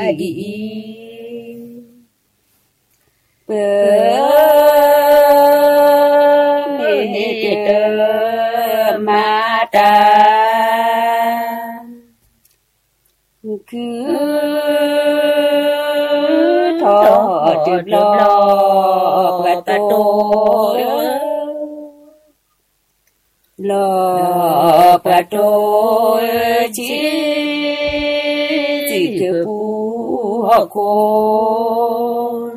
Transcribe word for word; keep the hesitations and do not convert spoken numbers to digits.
bờ tơ ma ta cứ thọ được lo và tôi lo và tôi chỉ chỉ cứ phù hộ cô